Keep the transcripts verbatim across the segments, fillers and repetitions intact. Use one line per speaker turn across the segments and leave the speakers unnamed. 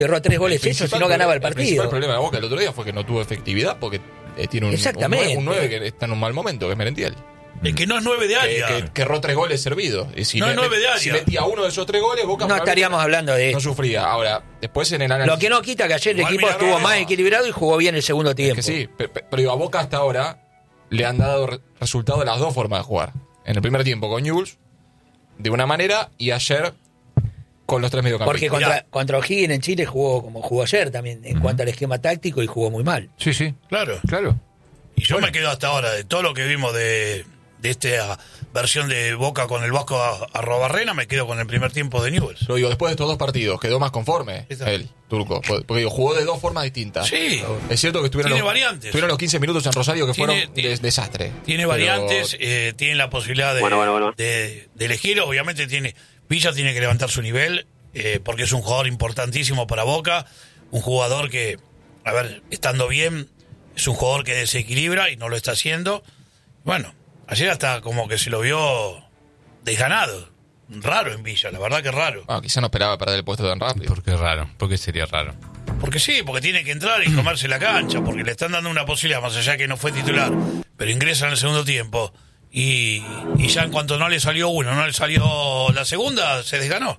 Erró tres goles
El
hechos y
principal
no ganaba el
problema-
partido.
El principal problema de Boca el otro día fue que no tuvo efectividad porque eh, tiene un,
Exactamente.
un nueve que está en un mal momento, que es Merentiel.
Es que no es nueve de
Que,
área.
que, que erró tres goles servidos. Y si
No
me-
es nueve de área.
Si metía uno de esos tres goles, Boca
No
probablemente
estaríamos hablando de
no
esto.
sufría. Ahora, después en el análisis...
Lo que no quita que ayer el
Igual
equipo
Villarreal
estuvo
no.
más equilibrado y jugó bien el segundo
Es
tiempo.
que sí, pe- pe- pero digo, a Boca hasta ahora le han dado re- resultado de las dos formas de jugar. En el primer tiempo con Newell's, de una manera, y ayer con los tres mediocampistas.
Porque contra, contra O'Higgins en Chile jugó como jugó ayer también, en cuanto al esquema táctico, y jugó muy mal.
Sí, sí,
Claro.
claro.
Y yo me quedo hasta ahora de todo lo que vimos de, de esta versión de Boca con el Vasco a- Arrobarrena, me quedo con el primer tiempo de Newell's.
Lo digo, después de estos dos partidos, quedó más conforme
Exacto.
él, Turco. Porque digo, jugó de dos formas distintas.
Sí.
Es cierto que estuvieron
Tiene
los,
variantes.
estuvieron los quince minutos en Rosario que
Tiene-
fueron
tiene-
des- desastre.
Tiene
Pero-
variantes, eh, tiene la posibilidad de,
Bueno, bueno, bueno.
de, de elegir. Obviamente tiene Villa tiene que levantar su nivel, eh, porque es un jugador importantísimo para Boca. Un jugador que, a ver, estando bien, es un jugador que desequilibra y no lo está haciendo. Bueno, ayer hasta como que se lo vio desganado. Raro en Villa, la verdad que es raro.
Ah, quizá no esperaba perder el puesto tan rápido.
¿Por qué raro? ¿Por qué sería raro?
Porque sí, porque tiene que entrar y comerse la cancha, porque le están dando una posibilidad, más allá que no fue titular, pero ingresa en el segundo tiempo. Y, y ya en cuanto no le salió uno, no le salió la segunda, se desganó.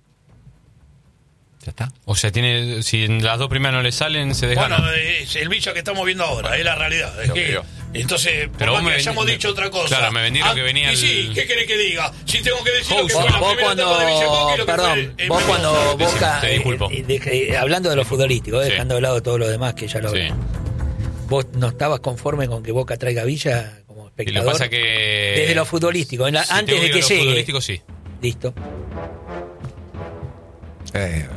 Ya está.
O sea, tiene si en las dos primeras no le salen, se desgana.
Bueno, es el Villa que estamos viendo ahora, es la realidad. Es
Lo
que-
creo.
entonces, por
Pero
más
vos
que
me
hayamos
vendi-
dicho otra cosa.
Claro, me vendieron que venía
y
el-
sí, ¿qué querés que diga? Si tengo que decir lo que
Vos-
fue la
Vos
primera etapa de Villa Coque y
cuando,
lo que
perdón,
fue en
vos
Mendoza.
cuando
Te-
Boca,
te disculpo.
eh, eh, de- hablando de lo futbolístico, eh,
Sí.
dejando de lado todo lo demás que ya lo
Sí.
hablamos. ¿Vos no estabas conforme con que Boca traiga a Villa como
Y lo
espectador?
que pasa que...
Desde lo futbolístico, en la-
Si
antes
tengo
de
ir a
que
lo
llegue.
futbolístico, sí.
Listo.
Eh,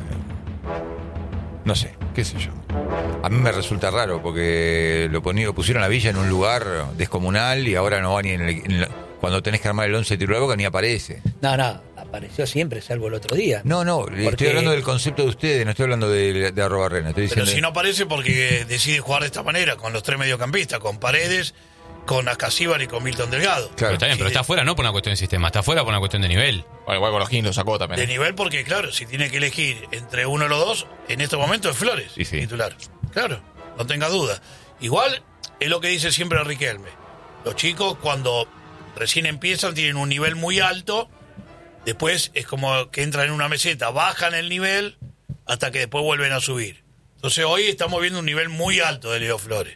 no sé, qué sé yo. A mí me resulta raro porque lo, poni- lo pusieron a Villa en un lugar descomunal y ahora no va ni en el... en la- cuando tenés que armar el once titular de Boca ni aparece.
No, no, apareció siempre, salvo el otro día.
No, no, le
Porque-
estoy hablando del concepto de ustedes, no estoy hablando de, de Arrobarrena. Estoy
Pero
diciendo...
si no aparece porque decide jugar de esta manera, con los tres mediocampistas, con Paredes, con Ascasíbar y con Milton Delgado.
Pero
Claro.
está bien, pero está afuera no por una cuestión de sistema, está afuera por una cuestión de nivel.
Bueno, igual con los Kings lo sacó también.
De nivel porque, claro, si tiene que elegir entre uno de los dos, en estos momentos es Flores,
Sí, sí.
titular. Claro, no tenga duda. Igual es lo que dice siempre Riquelme. Los chicos cuando recién empiezan tienen un nivel muy alto, después es como que entran en una meseta, bajan el nivel hasta que después vuelven a subir. Entonces hoy estamos viendo un nivel muy alto de Leo Flores.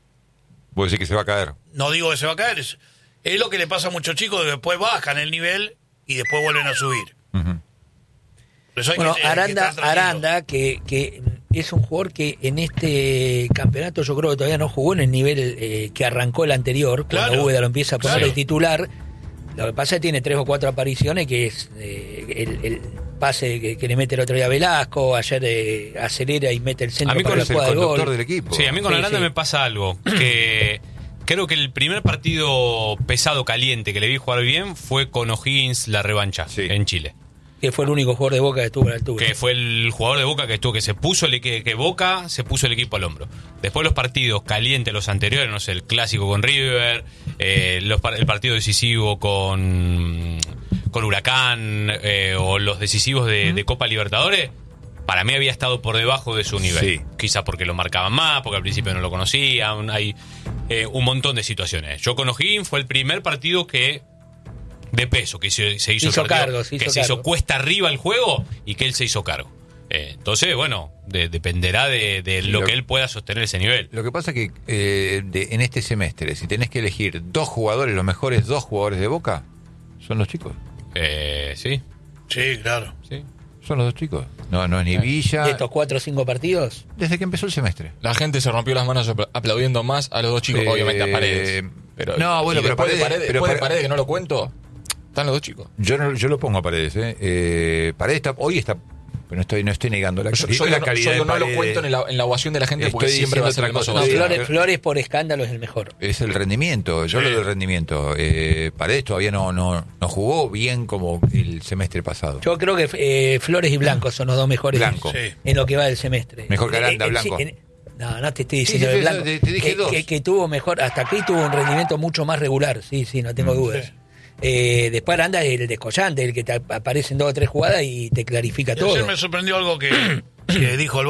Vos decís que se va a caer.
No digo que se va a caer, es, es lo que le pasa a muchos chicos, que después bajan el nivel y después vuelven a subir.
Ujú.
Por eso hay
Bueno,
que- hay que
Aranda,
estar tranquilo.
Aranda que, que es un jugador que en este campeonato yo creo que todavía no jugó en el nivel eh, que arrancó el anterior,
Claro.
cuando Úbeda lo empieza a poner
Claro.
de titular. Lo que pasa es que tiene tres o cuatro apariciones, que es eh, el, el pase que, que le mete el otro día a Velasco, ayer eh, acelera y mete el centro
A mí
para
con
la
Es el
jugada de
conductor
gol.
del equipo.
Sí, a mí con
Sí,
Aranda
sí.
me pasa algo, que creo que el primer partido pesado, caliente, que le vi jugar bien fue con O'Higgins la revancha
Sí.
en Chile.
Que fue el único jugador de Boca que estuvo a la altura.
Que fue el jugador de Boca que estuvo, que se puso el que, que Boca se puso el equipo al hombro. Después los partidos calientes, los anteriores, no sé, el clásico con River, eh, los, par- el partido decisivo con, con Huracán, eh, o los decisivos de, de Copa Libertadores, para mí había estado por debajo de su nivel.
Sí.
Quizás porque lo marcaban más, porque al principio no lo conocían, hay eh, un montón de situaciones. Yo con O'Higgins fue el primer partido que de peso, que se, se hizo,
Hizo
el partido,
cargo, se hizo
que se hizo
cargo.
cuesta arriba el juego y que él se hizo cargo. Eh, entonces, bueno, de- dependerá de, de lo
lo-
que él pueda sostener ese nivel.
Lo que pasa es que eh, de- en este semestre, si tenés que elegir dos jugadores, los mejores dos jugadores de Boca, son los chicos.
Eh, sí,
Sí, claro.
sí.
Son los dos chicos. No, no es ni Villa.
De estos cuatro o cinco partidos.
Desde que empezó el semestre.
La gente se rompió las manos apl- aplaudiendo más a los dos chicos,
Eh,
obviamente a Paredes. Pero,
no, bueno,
y
pero
después de
Paredes-
Paredes,
pero
después de
Pare-
Paredes, que no lo cuento, están los dos chicos.
Yo no, yo lo pongo a Paredes, ¿eh? Eh, Paredes está, hoy está, pero no estoy, no estoy negando la,
Yo,
cali-
yo
la
no-
calidad
yo
de
no lo
Paredes.
cuento en la, en la ovación de la gente porque
Estoy
siempre va a ser
diciendo
el más
otra
No,
cosa.
odiado.
Flores, Flores por escándalo es el mejor.
Es el rendimiento, yo
Sí.
lo del rendimiento. Eh, Paredes todavía no, no, no jugó bien como el semestre pasado.
Yo creo que eh, Flores y Blanco son los dos mejores
Blanco.
Sí.
en lo que va del semestre.
Mejor que Aranda,
Eh, eh,
Blanco.
sí, en- no, no te estoy
Sí,
diciendo
sí,
de
sí,
Blanco.
te- te dije
que,
dos.
que- que tuvo mejor, hasta aquí tuvo un rendimiento mucho más regular, sí, sí, no tengo dudas.
sí.
Eh, después Aranda es el descollante, el que te aparece en dos o tres jugadas y te clarifica
Y
todo.
ayer me sorprendió algo que que dijo el